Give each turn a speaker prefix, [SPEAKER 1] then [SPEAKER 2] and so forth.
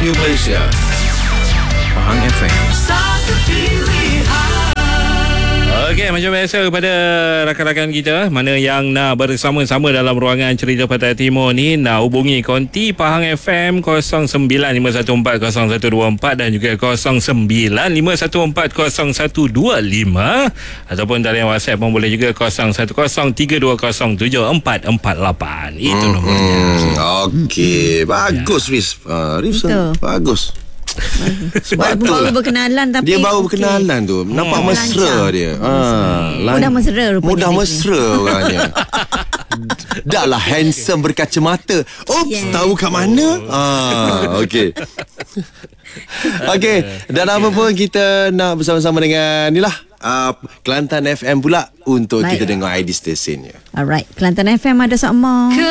[SPEAKER 1] Radio Malaysia, Pahang FM. Satu pilihan. Okey, macam biasa kepada rakan-rakan kita mana yang nak bersama-sama dalam ruangan Cerita Pantai Timur ni, nak hubungi konti Pahang FM 0951400124 dan juga 0951400125 ataupun talian WhatsApp pun boleh juga 0103207448. Itu nombornya.
[SPEAKER 2] Okey, bagus Riz. Riz bagus.
[SPEAKER 3] Sebab baru berkenalan tapi
[SPEAKER 2] dia baru berkenalan tu nampak mesra dia.
[SPEAKER 3] Mudah mesra rupanya.
[SPEAKER 2] Mudah mesra orangnya. Dah lah handsome berkacamata. Oops, tahu kat mana? Okey. Okey, dan apa pun kita nak bersama-sama dengan inilah Kelantan FM pula untuk kita dengar ID station.
[SPEAKER 3] Alright, Kelantan FM ada sama.